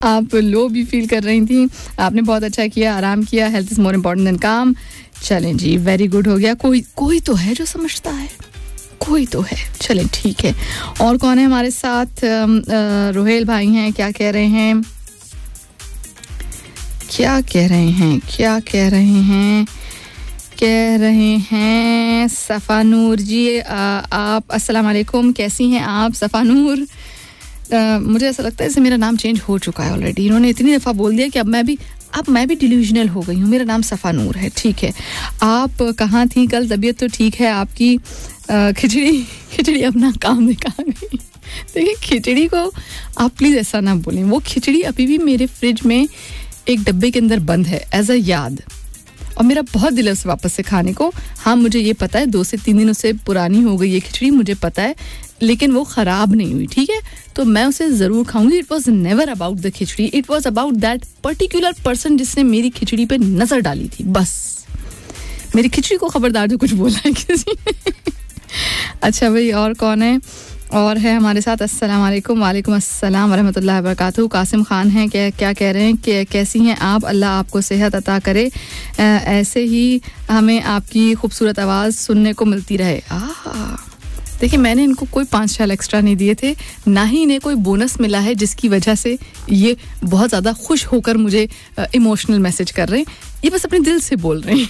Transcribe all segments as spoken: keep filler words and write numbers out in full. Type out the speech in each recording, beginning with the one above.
आप लो भी फील कर रही थी, आपने बहुत अच्छा किया, आराम किया. Health is more important then काम. चलें जी, वेरी गुड हो गया. कोई कोई तो है जो समझता है, कोई तो है. चलें ठीक है. और कौन है हमारे साथ? रोहेल भाई हैं. क्या कह रहे हैं क्या कह रहे हैं क्या कह रहे हैं कह रहे हैं सफ़ा नूर जी. आ, आप अस्सलाम वालेकुम, कैसी हैं आप सफ़ा नूर? आ, मुझे ऐसा लगता है जैसे मेरा नाम चेंज हो चुका है ऑलरेडी. इन्होंने इतनी दफ़ा बोल दिया कि अब मैं भी अब मैं भी डिल्यूजनल हो गई हूँ. मेरा नाम सफ़ा नूर है. ठीक है. आप कहाँ थी कल? तबीयत तो ठीक है आपकी? खिचड़ी खिचड़ी अपना काम दिखा गई. देखिए, खिचड़ी को आप प्लीज़ ऐसा ना बोलें. वो खिचड़ी अभी भी मेरे फ्रिज में एक डब्बे के अंदर बंद है एज अ याद, और मेरा बहुत दिल है उसे वापस से खाने को. हाँ, मुझे ये पता है दो से तीन दिनों से पुरानी हो गई ये खिचड़ी, मुझे पता है, लेकिन वो ख़राब नहीं हुई. ठीक है, तो मैं उसे ज़रूर खाऊंगी. It was never about the khichdi, it was about that particular person जिसने मेरी खिचड़ी पे नज़र डाली थी. बस मेरी खिचड़ी को खबरदार जो कुछ बोला है किसी ने. अच्छा भाई, और कौन है? और है हमारे साथ. अस्सलाम वालेकुम. वालेकुम अस्सलाम वरहमतुल्लाहि वबरकातुहू. कासिम खान हैं. क्या क्या कह रहे हैं कि कैसी हैं आप? अल्लाह आपको सेहत अता करे, ऐसे ही हमें आपकी खूबसूरत आवाज़ सुनने को मिलती रहे. आह, देखिए, मैंने इनको कोई पाँच साल एक्स्ट्रा नहीं दिए थे, ना ही इन्हें कोई बोनस मिला है जिसकी वजह से ये बहुत ज़्यादा खुश होकर मुझे इमोशनल मैसेज कर रहे हैं. ये बस अपने दिल से बोल रहे हैं.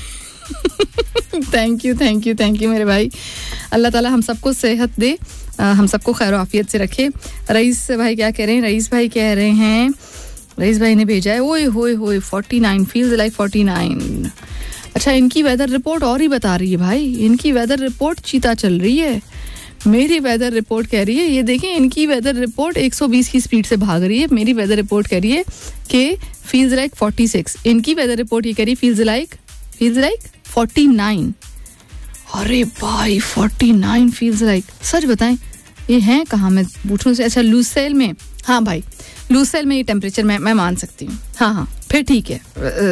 Thank you thank you thank you मेरे भाई. अल्लाह ताला हम सबको सेहत दे, हम सबको खैर आफियत से रखे. रईस भाई क्या कह रहे हैं? रईस भाई कह रहे हैं, रईस भाई ने भेजा है, ओए होए होए forty nine feels like forty nine. अच्छा, इनकी वेदर रिपोर्ट और ही बता रही है भाई. इनकी वेदर रिपोर्ट चीता चल रही है. मेरी वेदर रिपोर्ट कह रही है, ये देखें, इनकी वेदर रिपोर्ट एक सौ बीस की स्पीड से भाग रही है. मेरी वेदर रिपोर्ट कह रही है कि फील्स लाइक फोर्टी सिक्स. इनकी वेदर रिपोर्ट ये कह रही है feels like feels like forty nine. अरे भाई, फोर्टी नाइन फील्स लाइक. सच बताएं, ये हैं कहाँ? मैं पूछूं से. अच्छा, लूसेल में. हाँ भाई, लूसेल में ये टेम्परेचर मैं मैं मान सकती हूँ. हाँ हाँ फिर ठीक है.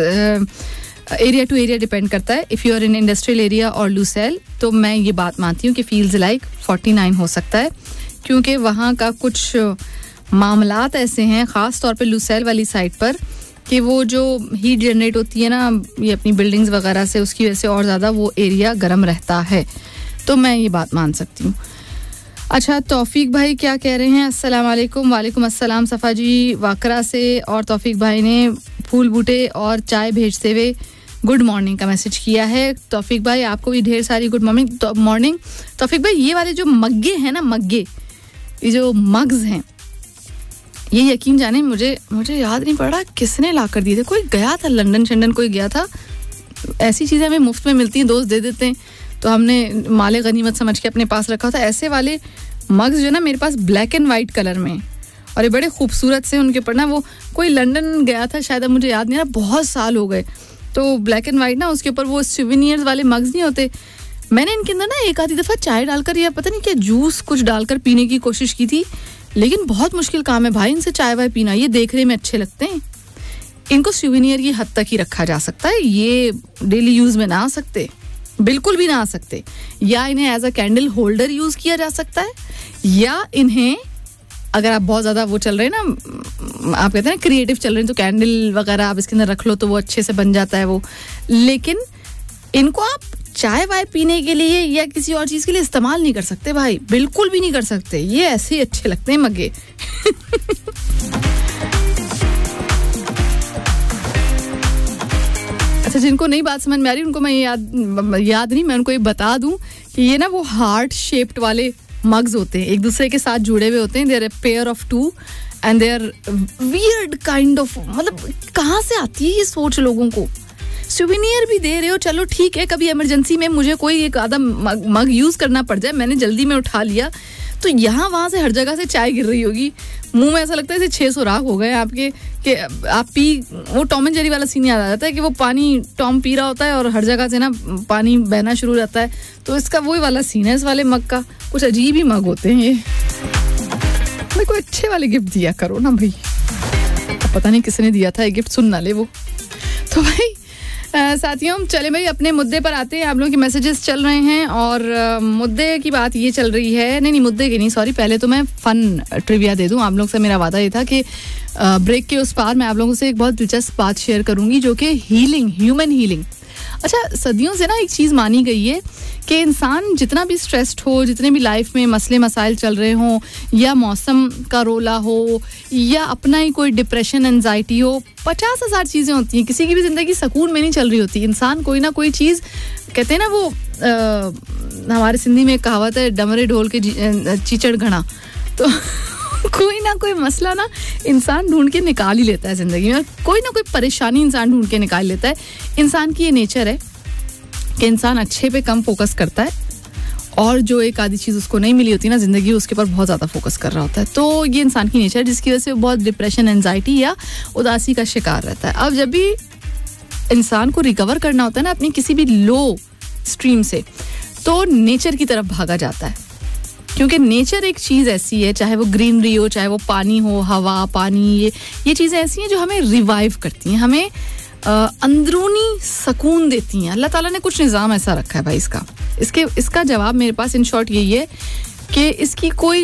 एरिया टू एरिया डिपेंड करता है. If you are in industrial area और लूसेल, तो मैं ये बात मानती हूँ कि फील्स लाइक फोर्टी नाइन हो सकता है, क्योंकि वहाँ का कुछ मामलात ऐसे हैं, ख़ास तौर पे लूसेल वाली साइड पर, कि वो जो हीट जनरेट होती है ना ये अपनी बिल्डिंग्स वगैरह से, उसकी वजह से और ज़्यादा वो एरिया गर्म रहता है. तो मैं ये बात मान सकती हूँ. अच्छा, तौफीक भाई क्या कह रहे हैं? अस्सलाम वालेकुम. वालेकुम अस्सलाम सफ़ा जी वाकरा से. और तौफीक भाई ने फूल बूटे और चाय भेजते हुए गुड मॉर्निंग का मैसेज किया है. तौफीक भाई, आपको भी ढेर सारी गुड मॉर्निंग. तो, मॉर्निंग तौफीक भाई. ये वाले जो मग्गे हैं ना, मग्गे, ये जो मग्स हैं, ये यकीन जाने मुझे मुझे याद नहीं पड़ रहा किसने ला कर दिए थे. कोई गया था लंदन शंदन, कोई गया था. ऐसी चीज़ें हमें मुफ्त में मिलती हैं, दोस्त दे देते हैं, तो हमने माले गनीमत समझ के अपने पास रखा था. ऐसे वाले मग्स जो ना मेरे पास ब्लैक एंड वाइट कलर में, और ये बड़े खूबसूरत से. उनके ऊपर ना वो कोई लंदन गया था शायद, अब मुझे याद नहीं रहा, बहुत साल हो गए. तो ब्लैक एंड वाइट ना, उसके ऊपर वो सुवेनियर्स वाले मग्स नहीं होते. मैंने इनके अंदर ना एक आधी दफ़ा चाय डालकर या पता नहीं क्या जूस कुछ डालकर पीने की कोशिश की थी, लेकिन बहुत मुश्किल काम है भाई इनसे चाय वाय पीना. ये देखने में अच्छे लगते हैं, इनको सुवेनियर की हद तक ही रखा जा सकता है. ये डेली यूज़ में ना आ सकते, बिल्कुल भी ना आ सकते. या इन्हें as a candle holder use किया जा सकता है, या इन्हें अगर आप बहुत ज़्यादा वो चल रहे हैं ना, आप कहते हैं ना क्रिएटिव चल रहे हैं, तो कैंडल वगैरह आप इसके अंदर रख लो तो वो अच्छे से बन जाता है वो. लेकिन इनको आप चाय वाय पीने के लिए या किसी और चीज़ के लिए इस्तेमाल नहीं कर सकते भाई, बिल्कुल भी नहीं कर सकते. ये ऐसे ही अच्छे लगते हैं मग्गे. अच्छा, जिनको नहीं बात समझ में आ रही उनको मैं ये याद याद नहीं मैं उनको ये बता दूं कि ये ना वो हार्ट शेप्ड वाले मग्स होते हैं, एक दूसरे के साथ जुड़े हुए होते हैं. They are a pair of to and they are weird kind of. मतलब कहाँ से आती है ये सोच लोगों को? सुवेनियर भी दे रहे हो, चलो ठीक है, कभी इमरजेंसी में मुझे कोई एक आधा मग, मग यूज़ करना पड़ जाए, मैंने जल्दी में उठा लिया, तो यहाँ वहाँ से हर जगह से चाय गिर रही होगी मुंह में. ऐसा लगता है जैसे छः सौ राग हो गए आपके, कि आप पी, वो टॉम एंड जेरी वाला सीन याद आ जाता है कि वो पानी टॉम पी रहा होता है और हर जगह से ना पानी बहना शुरू हो जाता है. तो इसका वही वाला सीन है इस वाले मग का. कुछ अजीब ही मग होते हैं ये. भाई कोई अच्छे वाले गिफ्ट दिया करो ना भाई. पता नहीं किसने दिया था ये गिफ्ट, सुन ना ले वो. तो भाई साथियों चले भाई अपने मुद्दे पर आते हैं. आप लोगों के मैसेजेस चल रहे हैं और uh, मुद्दे की बात ये चल रही है. नहीं नहीं मुद्दे की नहीं, सॉरी. पहले तो मैं फन ट्रिविया दे दूं. आप लोग से मेरा वादा ये था कि ब्रेक uh, के उस पार मैं आप लोगों से एक बहुत दिलचस्प बात शेयर करूंगी, जो कि हीलिंग, ह्यूमन हीलिंग. अच्छा, सदियों से ना एक चीज़ मानी गई है कि इंसान जितना भी स्ट्रेस्ड हो, जितने भी लाइफ में मसले मसाइल चल रहे हों, या मौसम का रोला हो, या अपना ही कोई डिप्रेशन, एंजाइटी हो, पचास हज़ार चीज़ें होती हैं. किसी की भी ज़िंदगी सुकून में नहीं चल रही होती. इंसान कोई ना कोई चीज़, कहते हैं ना वो आ, हमारे सिंधी में एक कहावत है, डमरे ढोल के चीचड़ घड़ा. तो कोई ना कोई मसला ना इंसान ढूंढ के निकाल ही लेता है ज़िंदगी में. कोई ना कोई परेशानी इंसान ढूंढ के निकाल लेता है. इंसान की ये नेचर है कि इंसान अच्छे पे कम फोकस करता है, और जो एक आधी चीज़ उसको नहीं मिली होती ना ज़िंदगी, उसके ऊपर बहुत ज़्यादा फोकस कर रहा होता है. तो ये इंसान की नेचर है, जिसकी वजह से वो बहुत डिप्रेशन, एंजाइटी या उदासी का शिकार रहता है. अब जब भी इंसान को रिकवर करना होता है ना अपनी किसी भी लो स्ट्रीम से, तो नेचर की तरफ भागा जाता है. क्योंकि नेचर एक चीज़ ऐसी है, चाहे वो ग्रीनरी हो, चाहे वो पानी हो, हवा, पानी, ये ये चीज़ें ऐसी हैं जो हमें रिवाइव करती हैं, हमें आ, अंदरूनी सुकून देती हैं. अल्लाह ताला ने कुछ निज़ाम ऐसा रखा है भाई इसका. इसके इसका जवाब मेरे पास इन शॉर्ट यही है कि इसकी कोई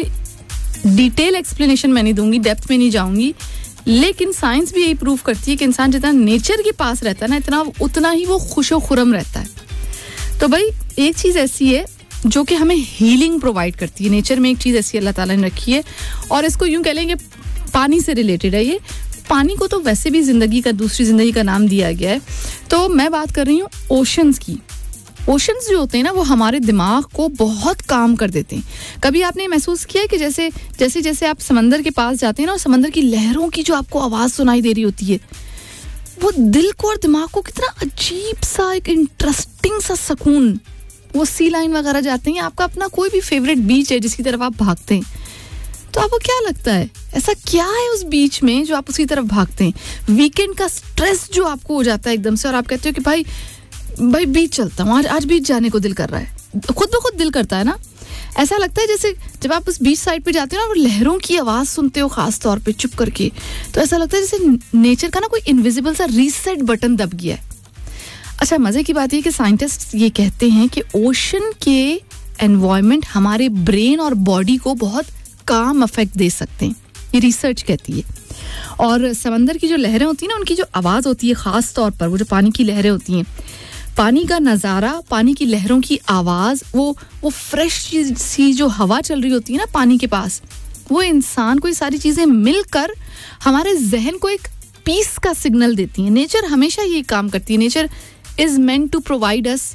डिटेल एक्सप्लेनेशन मैं नहीं दूंगी, डेप्थ में नहीं जाऊंगी, लेकिन साइंस भी यही प्रूव करती है कि इंसान जितना नेचर के पास रहता है ना, इतना उतना ही वो खुशो खुरम रहता है. तो भाई एक चीज़ ऐसी है जो कि हमें हीलिंग प्रोवाइड करती है. नेचर में एक चीज़ ऐसी अल्लाह ताला ने रखी है, और इसको यूँ कह लें कि पानी से रिलेटेड है ये. पानी को तो वैसे भी ज़िंदगी का, दूसरी ज़िंदगी का नाम दिया गया है. तो मैं बात कर रही हूँ ओशंस की. ओशंस जो होते हैं ना, वो हमारे दिमाग को बहुत काम कर देते हैं. कभी आपने महसूस किया है कि जैसे जैसे जैसे आप समंदर के पास जाते हैं ना, और समंदर की लहरों की जो आपको आवाज़ सुनाई दे रही होती है, वो दिल को और दिमाग को कितना अजीब सा, एक इंटरेस्टिंग सा सुकून. वो सी लाइन वगैरह जाते हैं, आपका अपना कोई भी फेवरेट बीच है जिसकी तरफ आप भागते हैं, तो आपको क्या लगता है ऐसा क्या है उस बीच में जो आप उसकी तरफ भागते हैं? वीकेंड का स्ट्रेस जो आपको हो जाता है एकदम से, और आप कहते हो कि भाई भाई बीच चलता हूँ, आज आज बीच जाने को दिल कर रहा है. खुद ब खुद दिल करता है ना. ऐसा लगता है जैसे जब आप उस बीच साइड पे जाते हो ना, और लहरों की आवाज़ सुनते हो खास तौर पे चुप करके, तो ऐसा लगता है जैसे नेचर का ना कोई इनविजिबल सा रीसेट बटन दब गया है. अच्छा, मज़े की बात है कि साइंटिस्ट ये कहते हैं कि ओशन के एनवायरनमेंट हमारे ब्रेन और बॉडी को बहुत काम अफेक्ट दे सकते हैं, ये रिसर्च कहती है. और समंदर की जो लहरें होती हैं ना, उनकी जो आवाज़ होती है ख़ास तौर पर, वो जो पानी की लहरें होती हैं, पानी का नज़ारा, पानी की लहरों की आवाज़, वो वो फ्रेश सी जो हवा चल रही होती है ना पानी के पास, वो इंसान को ये सारी चीज़ें मिलकर हमारे जहन को एक पीस का सिग्नल देती हैं. नेचर हमेशा ये काम करती है. Nature is meant to provide us,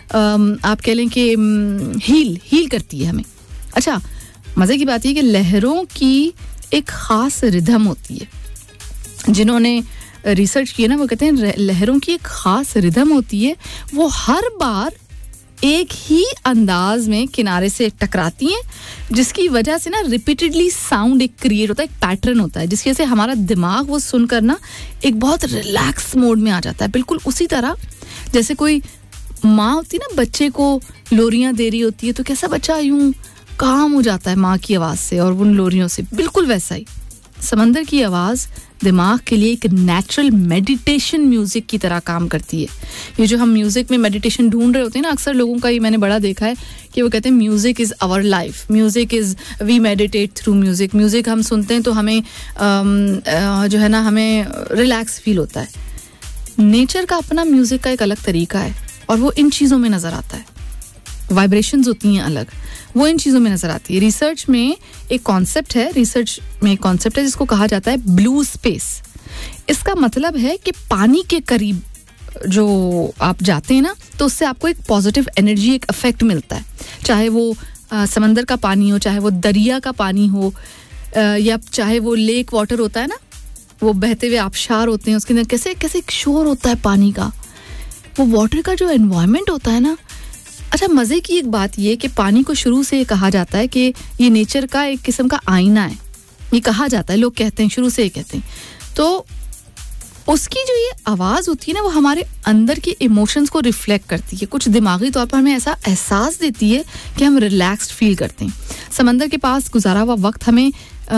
आप कह लें कि हील हील करती है हमें. अच्छा, मज़े की बात है कि लहरों की एक ख़ास रिदम होती है. जिन्होंने रिसर्च किया ना, वो कहते हैं लहरों की एक ख़ास रिदम होती है. वो हर बार एक ही अंदाज में किनारे से टकराती हैं, जिसकी वजह से ना रिपीटेडली साउंड एक क्रिएट होता है, एक पैटर्न होता है, जिसकी वजह से हमारा दिमाग वो सुनकर ना एक बहुत रिलैक्स मोड में आ जाता है. बिल्कुल उसी तरह जैसे कोई माँ होती है ना, बच्चे को लोरियाँ दे रही होती है, तो कैसा बच्चा यूं काम हो जाता है माँ की आवाज़ से और उन लोरियों से. बिल्कुल वैसा ही समंदर की आवाज़ दिमाग के लिए एक नेचुरल मेडिटेशन म्यूज़िक की तरह काम करती है. ये जो हम म्यूज़िक में मेडिटेशन ढूंढ रहे होते हैं ना, अक्सर लोगों का ये मैंने बड़ा देखा है कि वो कहते हैं music is our life, music is we meditate through music. Music हम सुनते हैं तो हमें आम, आ, जो है ना, हमें रिलैक्स फील होता है. नेचर का अपना म्यूज़िक का एक अलग तरीका है, और वो इन चीज़ों में नज़र आता है. वाइब्रेशंस होती हैं अलग, वो इन चीज़ों में नज़र आती है. रिसर्च में एक कॉन्सेप्ट है रिसर्च में एक कॉन्सेप्ट है जिसको कहा जाता है ब्लू स्पेस. इसका मतलब है कि पानी के करीब जो आप जाते हैं ना, तो उससे आपको एक पॉजिटिव एनर्जी, एक इफेक्ट मिलता है. चाहे वो आ, समंदर का पानी हो, चाहे वो दरिया का पानी हो, आ, या चाहे वो लेक वाटर होता है ना, वो बहते हुए आबशार होते हैं, उसके अंदर कैसे कैसे एक शोर होता है पानी का. वो वाटर का जो एनवायरनमेंट होता है ना. अच्छा, मज़े की एक बात ये कि पानी को शुरू से ये कहा जाता है कि ये नेचर का एक किस्म का आईना है. ये कहा जाता है, लोग कहते हैं, शुरू से ये कहते हैं. तो उसकी जो ये आवाज़ होती है ना, वो हमारे अंदर के इमोशंस को रिफ्लेक्ट करती है. कुछ दिमागी तौर पर हमें ऐसा एहसास देती है कि हम रिलैक्स्ड फील करते हैं. समंदर के पास गुजारा हुआ वक्त हमें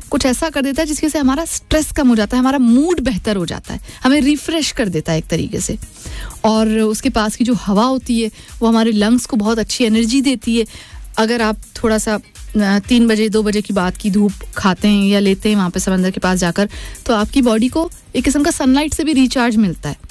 कुछ ऐसा कर देता है जिसकी वजह से हमारा स्ट्रेस कम हो जाता है, हमारा मूड बेहतर हो जाता है, हमें रिफ्रेश कर देता है एक तरीके से। और उसके पास की जो हवा होती है वो हमारे लंग्स को बहुत अच्छी एनर्जी देती है। अगर आप थोड़ा सा तीन बजे दो बजे की बात की धूप खाते हैं या लेते हैं वहाँ पे समंदर के पास जाकर, तो आपकी बॉडी को एक किस्म का सनलाइट से भी रिचार्ज मिलता है।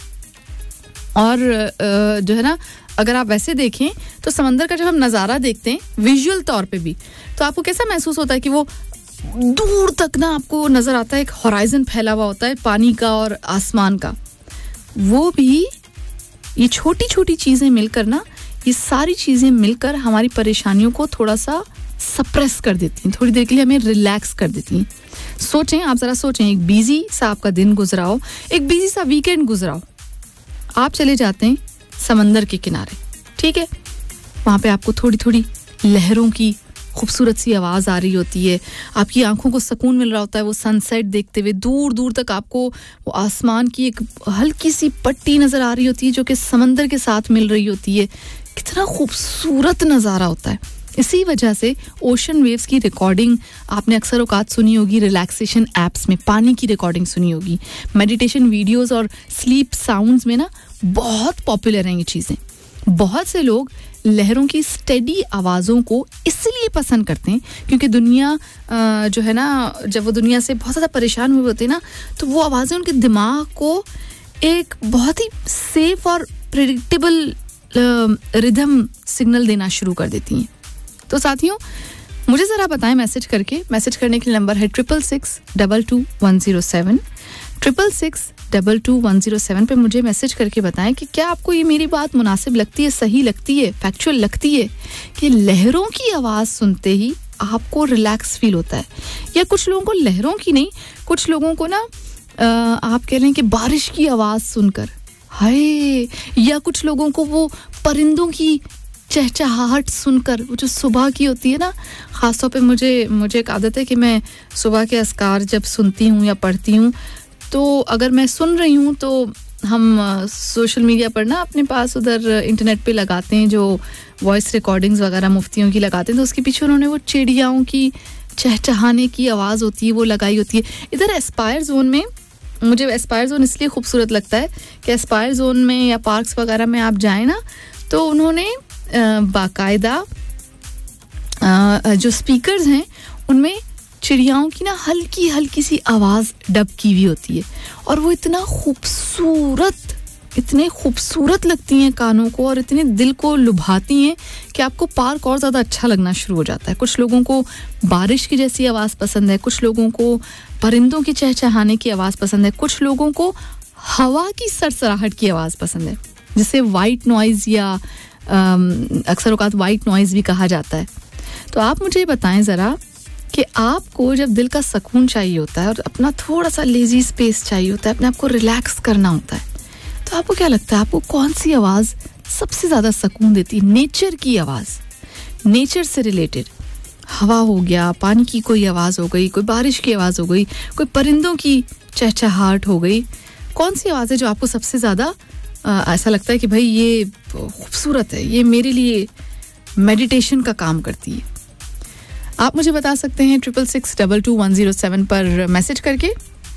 और जो है ना, अगर आप वैसे देखें तो समंदर का जब हम नज़ारा देखते हैं विजुअल तौर पे भी, तो आपको कैसा महसूस होता है कि वो दूर तक ना आपको नज़र आता है, एक होराइजन फैला हुआ होता है पानी का और आसमान का। वो भी ये छोटी छोटी चीज़ें मिलकर ना, ये सारी चीज़ें मिलकर हमारी परेशानियों को थोड़ा सा सप्रेस कर देती हैं, थोड़ी देर के लिए हमें रिलैक्स कर देती हैं। सोचें, आप ज़रा सोचें, एक बिजी सा आपका दिन गुजरा हो, एक बिजी सा वीकेंड गुजरा हो, आप चले जाते हैं समंदर के किनारे, ठीक है, वहाँ पे आपको थोड़ी थोड़ी लहरों की खूबसूरत सी आवाज़ आ रही होती है, आपकी आंखों को सुकून मिल रहा होता है वो सनसेट देखते हुए, दूर दूर तक आपको वो आसमान की एक हल्की सी पट्टी नज़र आ रही होती है जो कि समंदर के साथ मिल रही होती है। कितना खूबसूरत नज़ारा होता है। इसी वजह से ओशन वेव्स की रिकॉर्डिंग आपने अक्सर औकात सुनी होगी, रिलैक्सेशन एप्स में पानी की रिकॉर्डिंग सुनी होगी, मेडिटेशन वीडियोस और स्लीप साउंड्स में ना बहुत पॉपुलर हैं ये चीज़ें। बहुत से लोग लहरों की स्टेडी आवाज़ों को इसलिए पसंद करते हैं क्योंकि दुनिया जो है ना, जब वो दुनिया से बहुत ज़्यादा परेशान हुए होते हैं ना, तो वो आवाज़ें उनके दिमाग को एक बहुत ही सेफ और प्रेडिक्टेबल रिदम सिग्नल देना शुरू कर देती हैं। तो साथियों, मुझे ज़रा बताएं मैसेज करके। मैसेज करने के लिए नंबर है triple six double two one zero seven, triple six double two one zero seven पे मुझे मैसेज करके बताएं कि क्या आपको ये मेरी बात मुनासिब लगती है, सही लगती है, फैक्चुअल लगती है कि लहरों की आवाज़ सुनते ही आपको रिलैक्स फील होता है, या कुछ लोगों को लहरों की नहीं, कुछ लोगों को ना आ, आप कह रहे हैं कि बारिश की आवाज़ सुनकर हाय, या कुछ लोगों को वो परिंदों की चहचहाहट सुनकर, वो जो सुबह की होती है ना, ख़ासतौर पे मुझे मुझे एक आदत है कि मैं सुबह के अस्कार जब सुनती हूँ या पढ़ती हूँ, तो अगर मैं सुन रही हूँ तो हम सोशल मीडिया पर ना अपने पास उधर इंटरनेट पे लगाते हैं, जो वॉइस रिकॉर्डिंग्स वगैरह मुफ्तियों की लगाते हैं, तो उसके पीछे उन्होंने वो चिड़ियाओं की चहचहाने की आवाज़ होती है वो लगाई होती है। इधर एस्पायर जोन में, मुझे एस्पायर जोन इसलिए खूबसूरत लगता है कि एस्पायर जोन में या पार्क्स वगैरह में आप जाएँ ना, तो उन्होंने बाकायदा जो स्पीकर्स हैं उनमें चिड़ियाओं की ना हल्की हल्की सी आवाज़ डब की हुई होती है, और वो इतना खूबसूरत, इतने खूबसूरत लगती हैं कानों को और इतने दिल को लुभाती हैं कि आपको पार्क और ज़्यादा अच्छा लगना शुरू हो जाता है। कुछ लोगों को बारिश की जैसी आवाज़ पसंद है, कुछ लोगों को परिंदों की चहचहाने की आवाज़ पसंद है, कुछ लोगों को हवा की सरसराहट की आवाज़ पसंद है, जिसे वाइट नॉइज़ या अक्सर औकात वाइट नॉइज़ भी कहा जाता है। तो आप मुझे बताएं ज़रा कि आपको जब दिल का सुकून चाहिए होता है और अपना थोड़ा सा लेजी स्पेस चाहिए होता है, अपने आप को रिलैक्स करना होता है, तो आपको क्या लगता है, आपको कौन सी आवाज़ सबसे ज़्यादा सुकून देती है? नेचर की आवाज़, नेचर से रिलेटेड हवा हो गया, पानी की कोई आवाज़ हो गई, कोई बारिश की आवाज़ हो गई, कोई परिंदों की चहचहाहट हो गई, कौन सी आवाज़ है जो आपको सबसे ज़्यादा ऐसा लगता है कि भाई ये खूबसूरत है, ये मेरे लिए मेडिटेशन का काम करती है? आप मुझे बता सकते हैं triple six double two one zero seven पर मैसेज करके।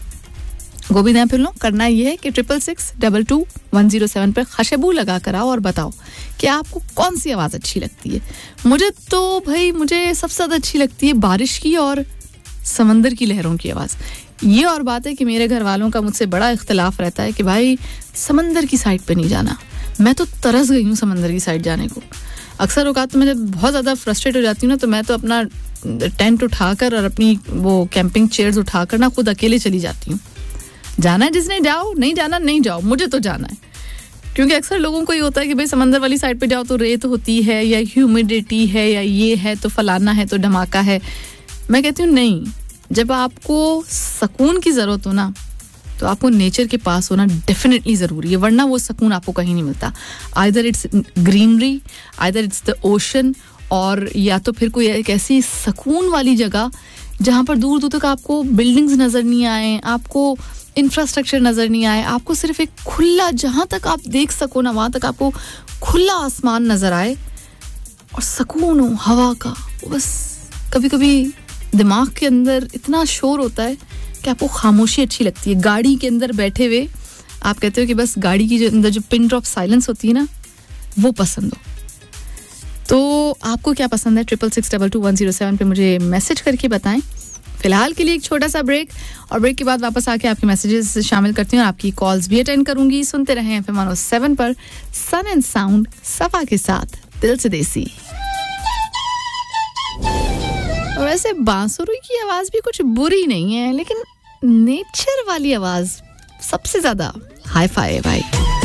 गोविंदा फिर लो करना ये है कि triple six double two one zero seven पर खुशबू लगा कर आओ और बताओ कि आपको कौन सी आवाज़ अच्छी लगती है। मुझे तो भाई मुझे सबसे ज़्यादा अच्छी लगती है बारिश की और समंदर की लहरों की आवाज़। ये और बात है कि मेरे घर वालों का मुझसे बड़ा इख्तिलाफ रहता है कि भाई समंदर की साइड पे नहीं जाना। मैं तो तरस गई हूँ समंदर की साइड जाने को। अक्सर औकात तो मैं जब बहुत ज़्यादा फ्रस्ट्रेट हो जाती हूँ ना, तो मैं तो अपना टेंट उठाकर और अपनी वो कैंपिंग चेयर्स उठाकर ना खुद अकेले चली जाती हूँ। जाना है जिसने जाओ, नहीं जाना नहीं जाओ, मुझे तो जाना है। क्योंकि अक्सर लोगों को ये होता है कि भाई समंदर वाली साइड पे जाओ तो रेत होती है या ह्यूमिडिटी है या ये है तो फलाना है तो धमाका है। मैं कहती हूँ नहीं, जब आपको सुकून की ज़रूरत हो ना तो आपको नेचर के पास होना डेफिनेटली ज़रूरी है, वरना वो सुकून आपको कहीं नहीं मिलता। Either it's greenery, either it's the ocean, और या तो फिर कोई एक ऐसी सुकून वाली जगह जहाँ पर दूर दूर तक आपको बिल्डिंग्स नज़र नहीं आए, आपको इंफ्रास्ट्रक्चर नज़र नहीं आए, आपको सिर्फ एक खुला, जहाँ तक आप देख सको ना वहाँ तक आपको खुला आसमान नज़र आए और सुकून हो हवा का। बस कभी कभी दिमाग के अंदर इतना शोर होता है कि आपको खामोशी अच्छी लगती है. गाड़ी के अंदर बैठे हुए आप कहते हो कि बस गाड़ी की जो अंदर जो पिन ड्रॉप साइलेंस होती है ना, वो पसंद हो. तो आपको क्या पसंद है? Triple six double two one zero seven पे मुझे मैसेज करके बताएं. फिलहाल के लिए एक छोटा सा ब्रेक, और ब्रेक के बाद वापस आके आपके मैसेजेस शामिल करती हूँ और आपकी कॉल्स भी अटेंड करूंगी. सुनते रहें एफएम वन ओ सेवन पर सन एंड साउंड सफा के साथ, दिल से देसी. वैसे बांसुरी की आवाज भी कुछ बुरी नहीं है, लेकिन नेचर वाली आवाज सबसे ज्यादा हाई फाई है भाई.